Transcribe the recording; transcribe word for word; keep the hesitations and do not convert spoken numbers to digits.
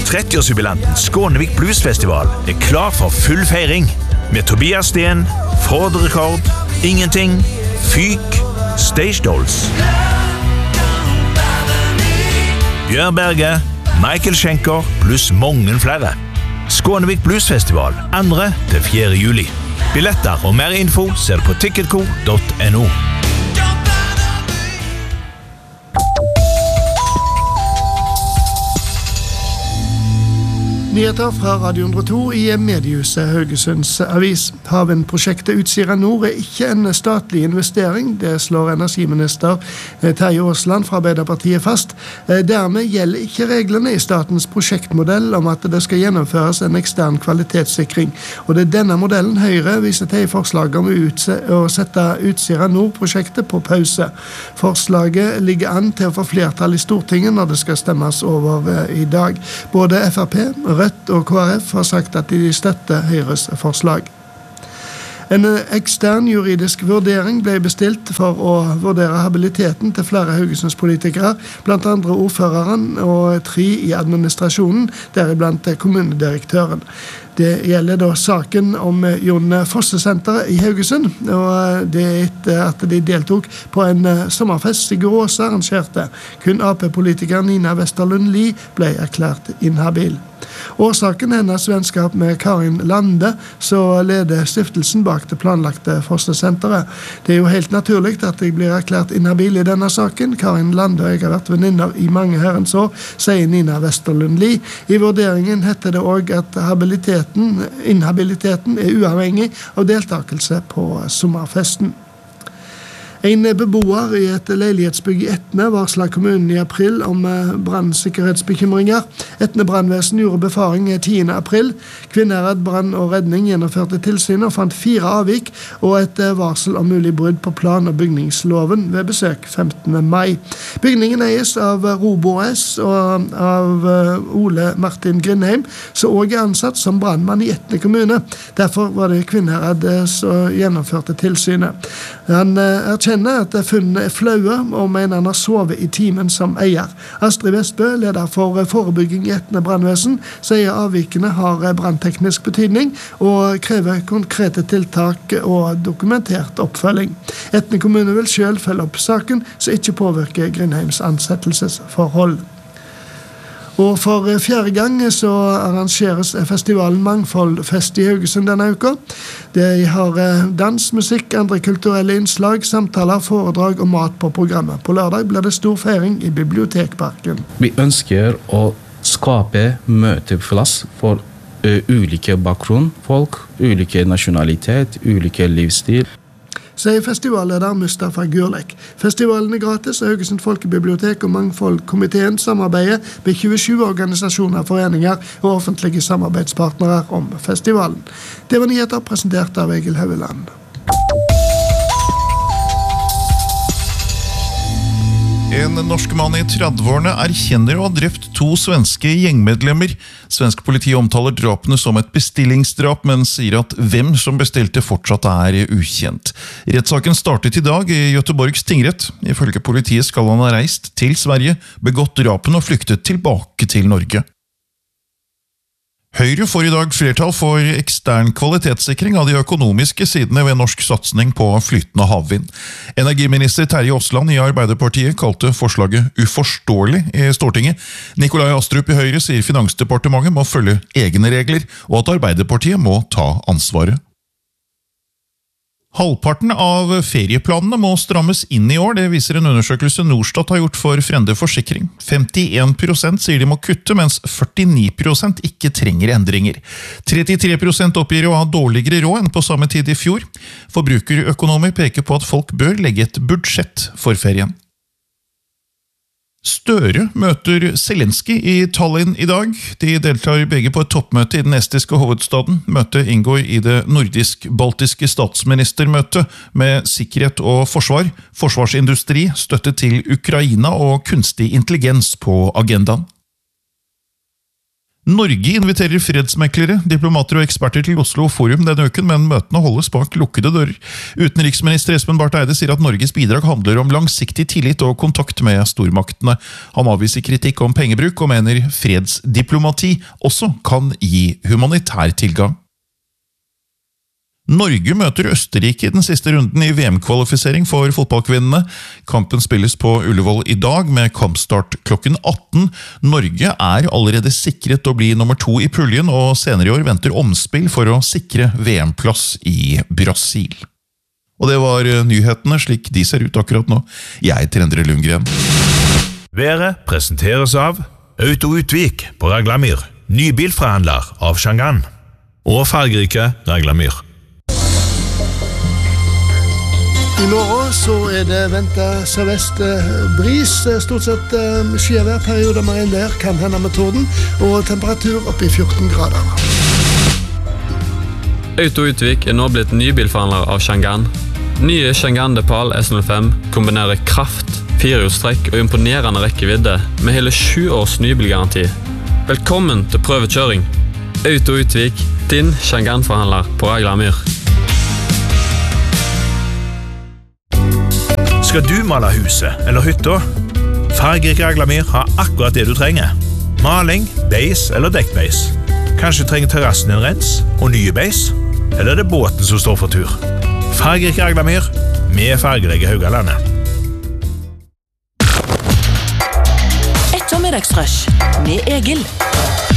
trettiårsjubilanten Skånevik Bluesfestival er klar for full feiring. Med Tobias Sten, Ford Rekord, Ingenting, Fyk, Stage Dolls, Bjørn Berge, Michael Schenker pluss mange flere. Skånevik Bluesfestival andre til fjerde juli. Billetter og mer info ser du på ticketco punktum no. Nyheter fra Radio hundre og to i mediehuset Haugesunds avis. Havvindprosjektet Utsira Nord er ikke en statlig investering, det slår energiminister Terje Aasland fra Arbeiderpartiet fast. Dermed gjelder ikke reglene i statens prosjektmodell om at det skal gjennomføres en ekstern kvalitetssikring. Og det er denne modellen Høyre viser til i forslaget om å sette Utsira Nord-prosjektet på pause. Forslaget ligger an til å få flertall i Stortinget når det skal stemmes over i dag. Både F R P, Rødt og K R F har sagt at de støtter Høyres forslag. En ekstern juridisk vurdering ble bestilt for å vurdere habiliteten til flere Haugesundspolitikere, blant andre ordføreren og tre i administrasjonen, deriblant kommunedirektøren. Det gjelder da saken om Jon Fosse-senteret i Haugesund, og det er etter at de deltok på en sommerfest i Grås arrangerte. Kun A P-politikeren Nina Westerlund Lie ble erklært inhabil. Årsaken er hennes vennskap med Karin Lande, så leder stiftelsen bak det planlagte Fosse-senteret. Det er jo helt naturlig at jeg blir erklært inhabil i denne saken. Karin Lande og jeg har vært venninner i mange herrens år, sier Nina Westerlund Lie. I vurderingen heter det også at habiliteten Inhabiliteten er uavhengig av deltakelse på sommerfesten. En beboer i et leilighetsbygg i Etne varslet kommunen i april om brannsikkerhetsbekymringer. Etne brannvesen gjorde befaring tiende april. Kvinnherad brann og redning gjennomførte tilsyn og fant fire avvik og et varsel om mulig brudd på plan- og bygningsloven ved besøk femtende mai. Bygningen eies av Robo S og av Ole Martin Grindheim, som også er ansatt som brannmann i Etne kommune. Derfor var det Kvinnherad som gjennomførte tilsynet. Han er kjenner at funnene er flaue og mener han har sovet i timen som eier. Astrid Vestbø, leder for forebygging i Etne brannvesen, sier avvikene har brannteknisk betydning og krever konkrete tiltak og dokumentert oppfølging. Etne kommune vil selv følge opp saken, så ikke påvirker Grindheims ansettelsesforhold. Og for fjerde gang så arrangeres festivalen Mangfoldfest i Haugesund denne uka. De har dans, musikk, andre kulturelle innslag, samtaler, foredrag og mat på programmet. På lørdag blir det stor feiring i Bibliotekparken. Vi ønsker å skape møteplass for uh, ulike bakgrunn, folk, ulike nasjonalitet, ulike livsstil. Sier festivalleder Mustafa Gurlek. Festivalen er gratis, og Haugesund Folkebibliotek og Mangfoldkomiteen samarbeider med tjuesju organisasjoner, foreninger og offentlige samarbeidspartnere om festivalen. Det var nyheter presentert av Egil Haueland. En norsk mann i trettiårene erkjenner å ha drept to svenske gjengmedlemmer. Svensk politi omtaler drapene som et bestillingsdrap, men sier at hvem som bestilte fortsatt er ukjent. Rettssaken startet i dag i Göteborgs tingrett. Ifølge politiet skal han ha reist til Sverige, begått drapene og flyktet tilbake til Norge. Høyre får i dag flertall for ekstern kvalitetssikring av de økonomiske sidene ved norsk satsning på flytende havvind. Energiminister Terje Aasland i Arbeiderpartiet kalte forslaget uforståelig i Stortinget. Nikolai Astrup i Høyre sier Finansdepartementet må følge egne regler, og at Arbeiderpartiet må ta ansvaret. Halvparten av ferieplanene må strammes inn i år, det viser en undersøkelse Norstat har gjort for Frende Forsikring. femtien prosent sier de må kutte, mens førtini prosent ikke trenger endringer. trettitre prosent oppgir å ha dårligere råd enn på samme tid i fjor. Forbrukerøkonomer peker på at folk bør legge et budsjett for ferien. Støre møter Zelensky i Tallinn i dag. De deltar begge på et toppmøte i den estiske hovedstaden. Møtet inngår i det nordisk-baltiske statsministermøtet med sikkerhet og forsvar, forsvarsindustri, støtte til Ukraina og kunstig intelligens på agendaen. Norge inviterer fredsmeklere, diplomater og eksperter til Oslo Forum denne uken, men møtene holdes bak lukkede dører. Utenriksminister Espen Barth Eide sier at Norges bidrag handler om langsiktig tillit og kontakt med stormaktene. Han avviser kritikk om pengebruk og mener fredsdiplomati også kan gi humanitær tilgang. Norge møter Østerrike i den siste runden i V M-kvalifisering for fotballkvinnene. Kampen spilles på Ullevål i dag med kampstart klokken atten. Norge er allerede sikret å bli nummer to i puljen, og senere i år venter omspill for å sikre V M-plass i Brasil. Og det var nyhetene slik de ser ut akkurat nå. Jeg heter Endre Lundgren. Været presenteres av Auto Utvik på Raglamyr, ny bilforhandler av Shangan, og fargerike Raglamyr. I morgen så er det ventet sørvest bris, stort sett skyvær, perioder med regnvær, kan hende med torden, og temperatur opp i fjorten grader. Auto Utvik er nå blitt nybilforhandler av Shangan. Nye Shangan Depal S null fem kombinerer kraft, firehjulstrekk og imponerende rekkevidde med hele sju års nybilgaranti. Velkommen til prøvekjøring. Auto Utvik, din Shangan-forhandler på Raglamyr. Skal du male huset eller hytta? Fargerik Raglamyr har akkurat det du trenger. Maling, beis eller dekkbeis. Kanskje trenger terrassen en rens og nye beis? Eller er det båten som står for tur? Fargerik Raglamyr med fargerike Haugalandet. Ettermiddagsrush med Egil.